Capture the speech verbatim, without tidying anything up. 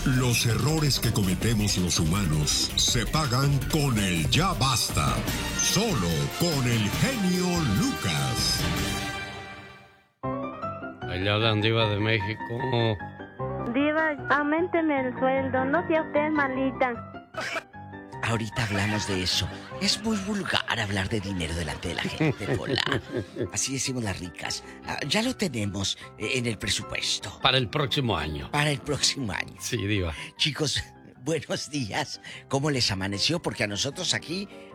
Los errores que cometemos los humanos se pagan con el ya basta. Solo con el genio Lucas. Ahí le hablan, Diva de México. Diva, auménteme el sueldo, no sea usted malita. Ahorita hablamos de eso. Es muy vulgar hablar de dinero delante de la gente, Pola. Así decimos las ricas. Ah, ya lo tenemos en el presupuesto. Para el próximo año. Para el próximo año. Sí, Diva. Chicos, buenos días. ¿Cómo les amaneció? Porque a nosotros aquí